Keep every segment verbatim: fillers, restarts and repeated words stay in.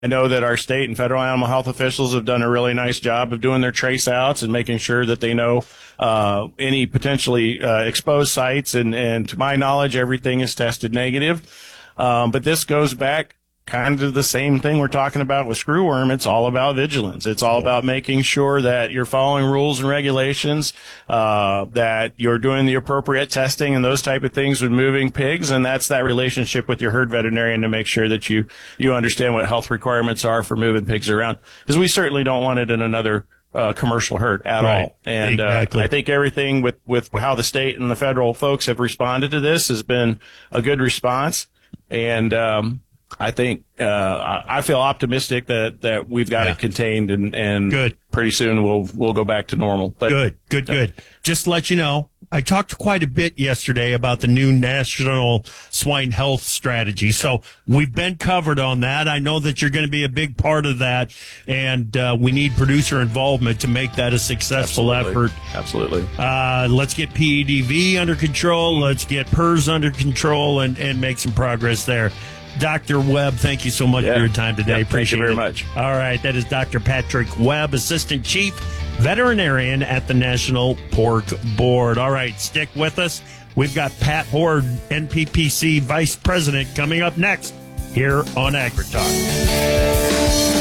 I know that our state and federal animal health officials have done a really nice job of doing their trace outs and making sure that they know uh, any potentially uh, exposed sites. And, and to my knowledge, everything is tested negative. Um, but this goes back kind of the same thing we're talking about with screwworm. It's all about vigilance. It's all about making sure that you're following rules and regulations, uh, that you're doing the appropriate testing and those type of things with moving pigs. And that's that relationship with your herd veterinarian to make sure that you, you understand what health requirements are for moving pigs around. Because we certainly don't want it in another uh, commercial herd at right. all. And exactly. uh, I think everything with, with how the state and the federal folks have responded to this has been a good response. And, um, I think, uh, I feel optimistic that, that we've got yeah. it contained and, and good. pretty soon we'll, we'll go back to normal. But, good, good, uh, good. Just to let you know, I talked quite a bit yesterday about the new national swine health strategy. So we've been covered on that. I know that you're going to be a big part of that, and uh, we need producer involvement to make that a successful Absolutely. effort. Absolutely. Uh, let's get P E D V under control. Let's get P E R S under control and, and make some progress there. Doctor Webb, thank you so much yeah. for your time today. Yeah, Appreciate thank you very it. much. All right, that is Doctor Patrick Webb, Assistant Chief Veterinarian at the National Pork Board. All right, stick with us. We've got Pat Hord, N P P C Vice President, coming up next here on AgriTalk.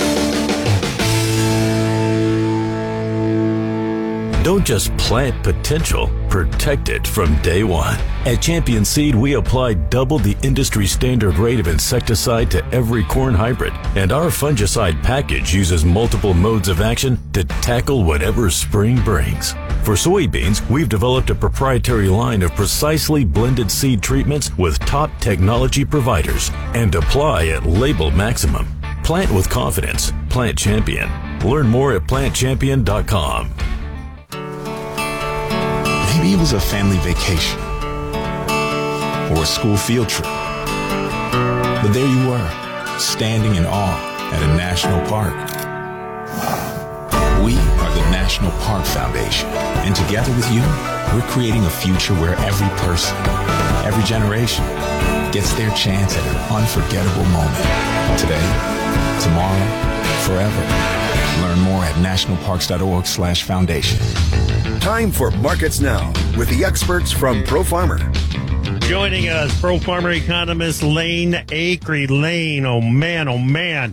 Don't just plant potential, protect it from day one. At Champion Seed, we apply double the industry standard rate of insecticide to every corn hybrid, and our fungicide package uses multiple modes of action to tackle whatever spring brings. For soybeans, we've developed a proprietary line of precisely blended seed treatments with top technology providers and apply at label maximum. Plant with confidence. Plant Champion. Learn more at plant champion dot com. Maybe it was a family vacation or a school field trip. But there you were, standing in awe at a national park. We are the National Park Foundation, and together with you, we're creating a future where every person, every generation, gets their chance at an unforgettable moment. Today, tomorrow, forever. Learn more at nationalparks.org slash foundation. Time for Markets Now with the experts from Pro Farmer. Joining us, Pro Farmer economist Lane Acree. Lane, oh man, oh man.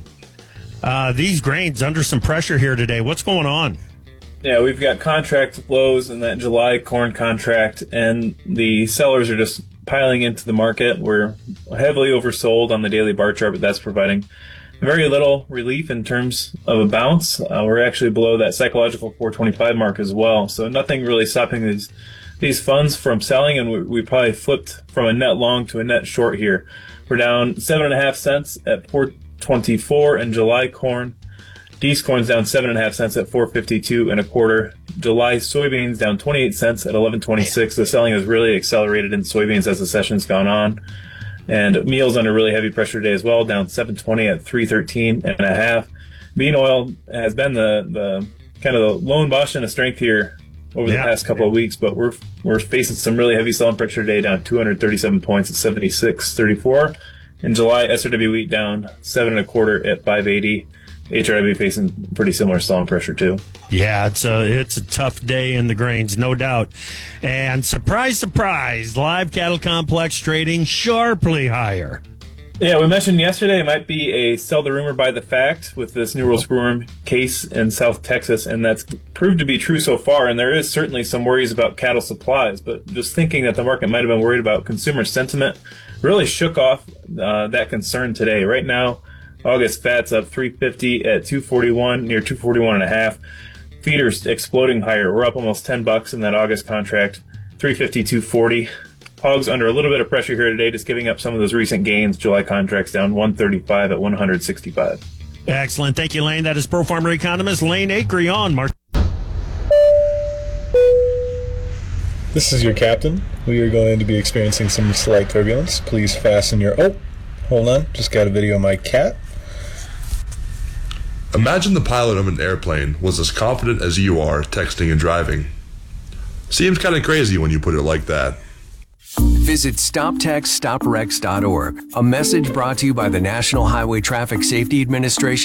Uh, these grains under some pressure here today. What's going on? Yeah, we've got contract lows in that July corn contract, and the sellers are just piling into the market. We're heavily oversold on the daily bar chart, but that's providing very little relief in terms of a bounce. Uh, we're actually below that psychological four twenty-five mark as well. So nothing really stopping these these funds from selling, and we, we probably flipped from a net long to a net short here. We're down seven and a half cents at four twenty-four in July corn. D's corn's down seven and a half cents at four fifty-two and a quarter. July soybeans down twenty-eight cents at eleven twenty-six. The selling has really accelerated in soybeans as the session's gone on. And meal's under really heavy pressure today as well, down seven twenty at three thirteen and a half. Bean oil has been the, the kind of the lone bastion of strength here over yeah. the past couple of weeks, but we're we're facing some really heavy selling pressure today, down two hundred thirty-seven points at seventy-six thirty-four. In July, S R W wheat down seven and a quarter at five eighty. H R W facing pretty similar selling pressure too. Yeah, it's a it's a tough day in the grains, no doubt. And surprise, surprise, live cattle complex trading sharply higher. Yeah, we mentioned yesterday it might be a sell the rumor, buy the fact with this New World Screwworm case in South Texas, and that's proved to be true so far. And there is certainly some worries about cattle supplies, but just thinking that the market might have been worried about consumer sentiment really shook off uh, that concern today. Right now, August fat's up three fifty at two forty-one, near two forty-one and a half. Feeders exploding higher. We're up almost ten bucks in that August contract, three fifty, two forty. Hogs under a little bit of pressure here today, just giving up some of those recent gains. July contracts down one thirty-five at one sixty-five. Excellent. Thank you, Lane. That is Pro Farmer economist Lane Acree on Mark. This is your captain. We are going to be experiencing some slight turbulence. Please fasten your... Oh, hold on. Just got a video of my cat. Imagine the pilot of an airplane was as confident as you are texting and driving. Seems kind of crazy when you put it like that. Visit stop text stop wrecks dot org. A message brought to you by the National Highway Traffic Safety Administration